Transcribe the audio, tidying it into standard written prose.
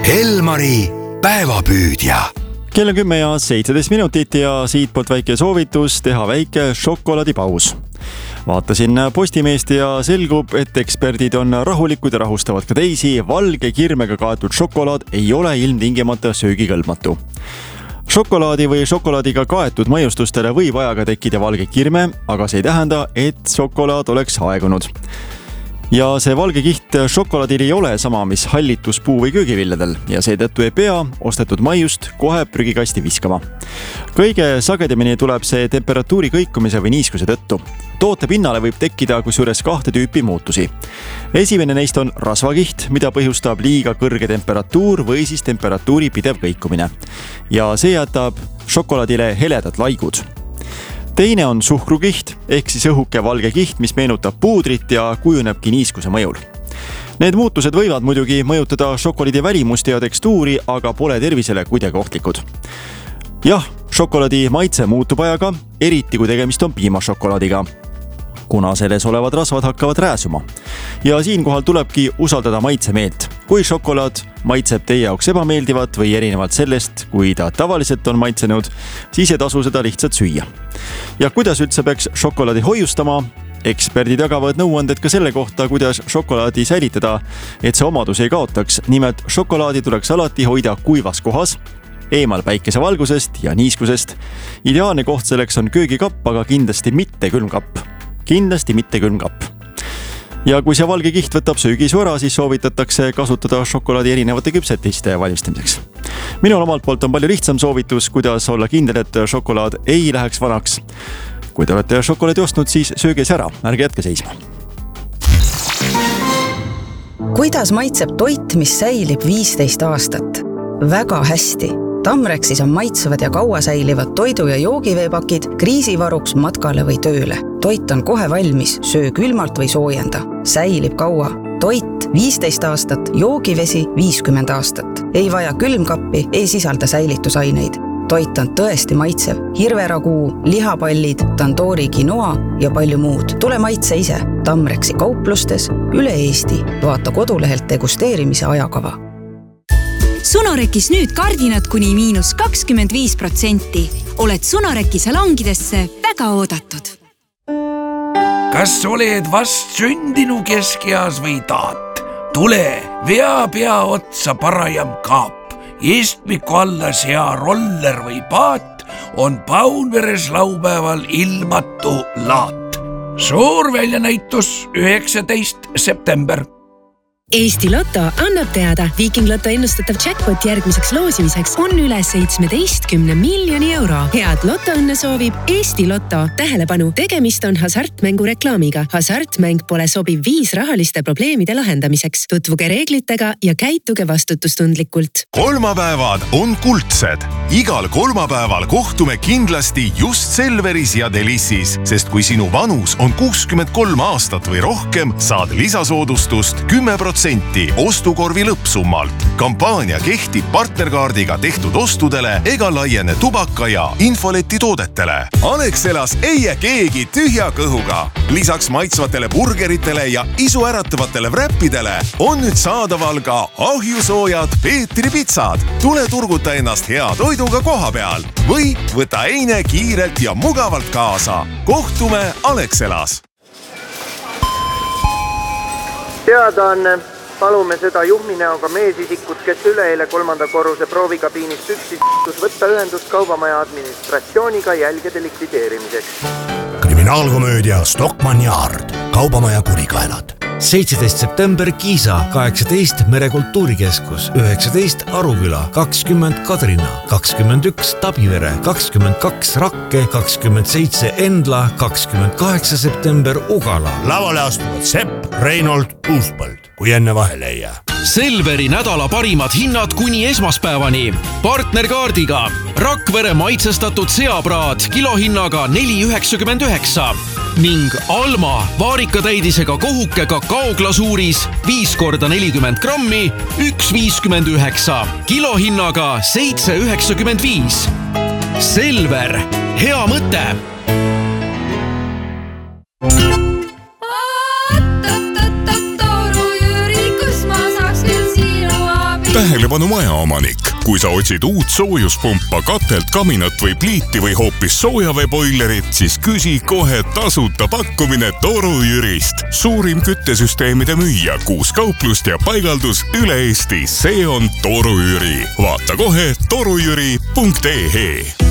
Elmari päevapüüdja. Kell on 10 ja 17 minutit ja siitpoolt väike soovitus teha väike šokolaadipaus. Vaatasin Postimeest ja selgub, et eksperdid on rahulikud ja rahustavad ka teisi. Valge kirmega kaetud šokolaad ei ole ilmtingimata söögikõlbmatu. Šokolaadi või šokolaadiga kaetud maiustustele võib ajaga tekkida valge kirme, aga see ei tähenda, et šokolaad oleks aegunud. Ja see valge kiht šokolaadil ei ole sama, mis hallitus puu- või köögivilladel ja seetõttu ei pea ostetud maiust kohe prügikasti viskama. Kõige sagedamini tuleb see temperatuuri kõikumise või niiskuse tõttu. Toote pinnale võib tekkida kusjuures 2 tüüpi muutusi. Esimene neist on rasvakiht, mida põhjustab liiga kõrge temperatuur või siis temperatuuri pidev kõikumine. Ja see jätab šokolaadile heledad laigud. Teine on suhkrukiht, ehk siis õhuke valge kiht, mis meenutab puudrit ja kujunebki niiskuse mõjul. Need muutused võivad muidugi mõjutada šokolaadi välimust ja tekstuuri, aga pole tervisele kuidagi ohtlikud. Jah, šokolaadi maitse muutub ajaga, eriti kui tegemist on piimašokolaadiga, kuna selles olevad rasvad hakkavad rääsuma. Ja siinkohal tulebki usaldada maitsemeelt. Kui šokolaad maitseb teie jaoks ebameeldivat või erinevalt sellest, kui ta tavaliselt on maitsenud, siis ei tasu seda lihtsalt süüa. Ja kuidas üldse peaks šokolaadi hoiustama? Eksperdid jagavad nõuanded ka selle kohta, kuidas šokolaadi säilitada, et see omadus ei kaotaks. Nimelt šokolaadi tuleks alati hoida kuivas kohas, eemal päikesevalgusest ja niiskusest. Ideaalne koht selleks on köögikapp, aga kindlasti mitte külmkapp. Ja kui see valge kiht võtab söögisu ära, siis soovitatakse kasutada šokolaadi erinevate küpsetiste valmistamiseks. Minul omalt poolt on palju lihtsam soovitus, kuidas olla kindel, et šokolaad ei läheks vanaks. Kui te olete šokolaadi ostnud, siis sööge see ära, ärge jätke seisma. Kuidas maitseb toit, mis säilib 15 aastat? Väga hästi. Tamrexis on maitsevad ja kaua säilivad toidu- ja joogiveepakid kriisivaruks matkale või tööle. Toit on kohe valmis, söö külmalt või soojenda. Säilib kaua. Toit 15 aastat, joogivesi 50 aastat. Ei vaja külmkappi, ei sisalda säilitusaineid. Toit on tõesti maitsev. Hirveraguu, lihapallid, tandoori quinoa ja palju muud. Tule maitse ise. Tamrexi kauplustes üle Eesti. Vaata kodulehelt degusteerimise ajakava. Sonorekis nüüd kardinad kuni -25%. Oled Sonoreki salongidesse väga oodatud. Kas oled vast sündinu keskeas või taat? Tule, vea pea otsa parajam kaap. Istmiku alla sea roller või paat on Paunveres laupäeval ilmatu laat. Suur väljanäitus 19. september. Eesti Lotto annab teada, Viking Lotto ennustatav jackpot järgmiseks loosimiseks on üle 17 miljoni euro. Head lotoõnne soovib Eesti Lotto. Tähelepanu, tegemist on hasartmängu reklaamiga. Hasartmäng pole sobiv viis rahaliste probleemide lahendamiseks. Tutvuge reeglitega ja käituge vastutustundlikult. Kolmapäevad on kuldsed. Igal kolmapäeval kohtume kindlasti just Selveris ja Delissis, sest kui sinu vanus on 63 aastat või rohkem, saad lisasoodustust 10% ostukorvi lõppsummalt. Kampaania kehtib partnerkaardiga tehtud ostudele ega laiene tubaka ja infoleti toodetele. Alexelas ei jää keegi tühja kõhuga. Lisaks maitsvatele burgeritele ja isuäratavatele wrappidele on nüüd saadaval ka ahjusoojad Peetri pitsad. Tule turguta ennast hea toiduga koha peal või võta eine kiirelt ja mugavalt kaasa. Kohtume Alexelas. Teadaanne, palume seda juhminäoga meesisikut, kes üleeile 3. korruse proovikabiinist üksis võtta ühendust kaubamaja administratsiooniga jälgede likvideerimiseks. Kriminaalkomöödia Stockmann Yard, kaubamaja kurikaelad. 17. september Kiisa, 18 Merekultuurikeskus, 19 Aruküla, 20 Kadrina, 21 Tabivere, 22 Rakke, 27 Endla, 28 september Ugala. Lavale astuvad Sepp, Reinold, Uuspõld, kui enne vahele ei jää. Selveri nädala parimad hinnad kuni esmaspäevani. Partnerkaardiga Rakvere maitsestatud seapraad kilohinnaga 4,99 ning Alma vaarikatäidisega kohuke kakaoglasuuris 5x40 grammi 1,59 kilohinnaga 7,95. Selver, hea mõte! tähelepanu majaomanik. Kui sa otsid uut soojuspumpa, katelt, kaminat või pliiti või hoopis soojaveeboilerit, siis küsi kohe tasuta pakkumine Toru Jürist. Suurim küttesüsteemide müüja, 6 kauplust ja paigaldus üle Eesti. See on Toru Jüri. Vaata kohe torujüri.ee.